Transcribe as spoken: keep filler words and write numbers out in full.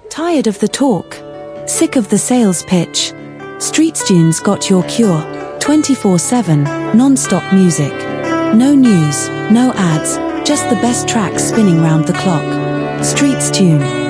Tired of the talk? Sick of the sales pitch? StreetsTunes got your cure. twenty-four seven, non-stop music. No news, no ads, just the best tracks spinning round the clock. StreetsTune.